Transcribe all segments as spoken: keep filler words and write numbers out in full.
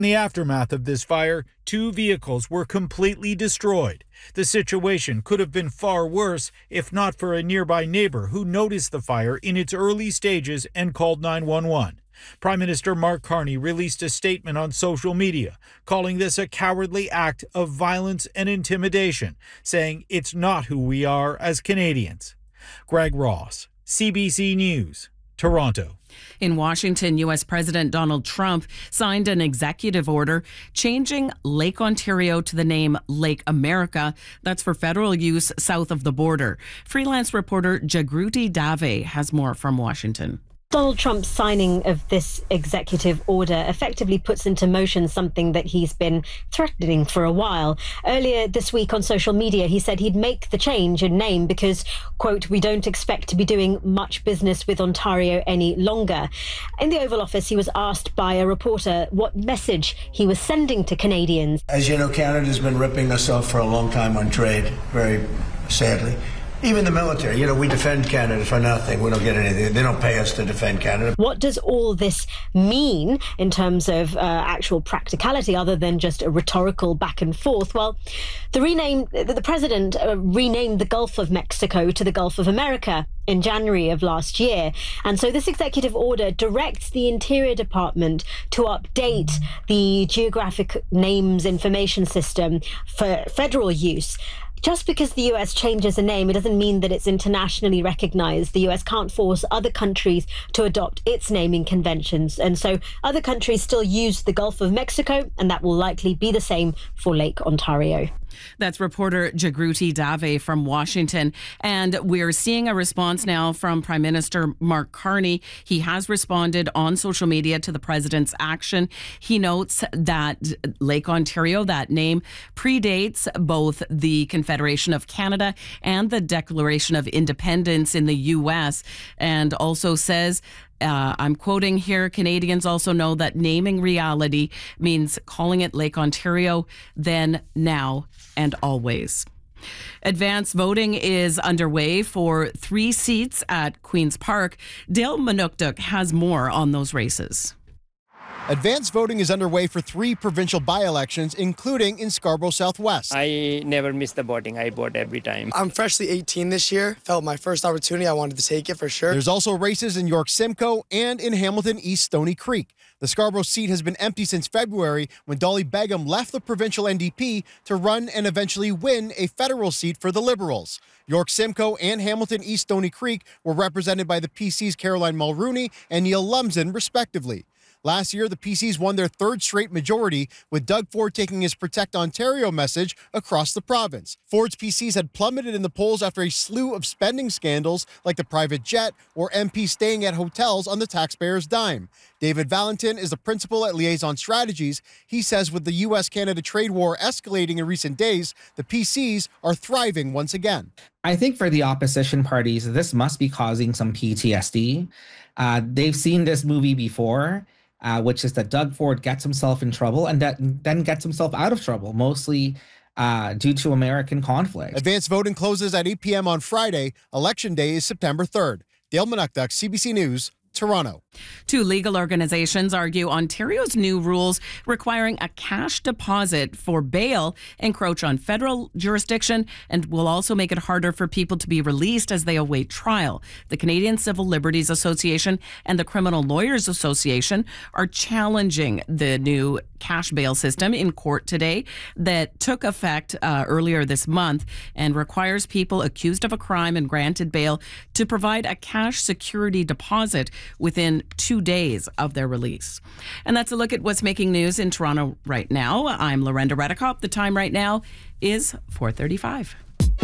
In the aftermath of this fire, two vehicles were completely destroyed. The situation could have been far worse if not for a nearby neighbor who noticed the fire in its early stages and called nine one one. Prime Minister Mark Carney released a statement on social media, calling this a cowardly act of violence and intimidation, saying it's not who we are as Canadians. Greg Ross, C B C News, Toronto. In Washington, U S President Donald Trump signed an executive order changing Lake Ontario to the name Lake America. That's for federal use south of the border. Freelance reporter Jagruti Dave has more from Washington. Donald Trump's signing of this executive order effectively puts into motion something that he's been threatening for a while. Earlier this week on social media, he said he'd make the change in name because, quote, we don't expect to be doing much business with Ontario any longer. In the Oval Office, he was asked by a reporter what message he was sending to Canadians. As you know, Canada's been ripping us off for a long time on trade, very sadly. Even the military, you know, we defend Canada for nothing. We don't get anything. They don't pay us to defend Canada. What does all this mean in terms of uh, actual practicality other than just a rhetorical back and forth? Well, the rename, the president uh, renamed the Gulf of Mexico to the Gulf of America in January of last year. And so this executive order directs the Interior Department to update the geographic names information system for federal use. Just because the U S changes a name, it doesn't mean that it's internationally recognized. The U S can't force other countries to adopt its naming conventions. And so other countries still use the Gulf of Mexico, and that will likely be the same for Lake Ontario. That's reporter Jagruti Dave from Washington. And we're seeing a response now from Prime Minister Mark Carney. He has responded on social media to the president's action. He notes that Lake Ontario, that name, predates both the Confederation of Canada and the Declaration of Independence in the U S, and also says, Uh, I'm quoting here, Canadians also know that naming reality means calling it Lake Ontario, then, now, and always. Advanced voting is underway for three seats at Queen's Park. Dale Manukduk has more on those races. Advanced voting is underway for three provincial by-elections, including in Scarborough Southwest. I never miss the voting. I vote every time. I'm freshly eighteen this year. Felt my first opportunity. I wanted to take it for sure. There's also races in York Simcoe and in Hamilton East Stony Creek. The Scarborough seat has been empty since February when Dolly Begum left the provincial N D P to run and eventually win a federal seat for the Liberals. York Simcoe and Hamilton East Stony Creek were represented by the P C's Caroline Mulrooney and Neil Lumsden, respectively. Last year, the P Cs won their third straight majority, with Doug Ford taking his Protect Ontario message across the province. Ford's P Cs had plummeted in the polls after a slew of spending scandals like the private jet or M Ps staying at hotels on the taxpayers' dime. David Valentin is the principal at Liaison Strategies. He says with the U S Canada trade war escalating in recent days, the P Cs are thriving once again. I think for the opposition parties, this must be causing some P T S D. Uh, they've seen this movie before. Uh, which is that Doug Ford gets himself in trouble and that then gets himself out of trouble, mostly uh, due to American conflict. Advanced voting closes at eight p.m. on Friday. Election Day is September third. Dale Manukduk, C B C News, Toronto. Two legal organizations argue Ontario's new rules requiring a cash deposit for bail encroach on federal jurisdiction and will also make it harder for people to be released as they await trial. The Canadian Civil Liberties Association and the Criminal Lawyers Association are challenging the new cash bail system in court today that took effect uh, earlier this month and requires people accused of a crime and granted bail to provide a cash security deposit within two days of their release. And that's a look at what's making news in Toronto right now. I'm Lorenda Redekop. The time right now is four thirty-five.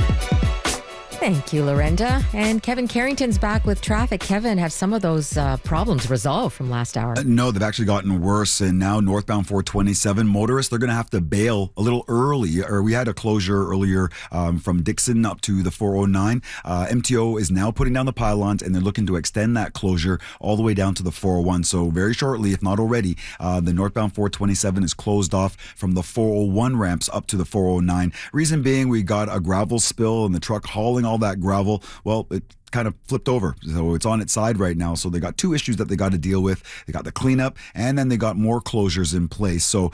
Thank you, Lorenda. And Kevin Carrington's back with traffic. Kevin, have some of those uh, problems resolved from last hour? Uh, no, they've actually gotten worse. And now northbound four twenty-seven motorists, they're going to have to bail a little early. Or we had a closure earlier um, from Dixon up to the four oh nine. Uh, M T O is now putting down the pylons and they're looking to extend that closure all the way down to the four oh one. So very shortly, if not already, uh, the northbound four twenty-seven is closed off from the four oh one ramps up to the four oh nine. Reason being, we got a gravel spill and the truck hauling all that gravel, well, it kind of flipped over. So it's on its side right now. So they got two issues that they got to deal with. They got the cleanup and then they got more closures in place. So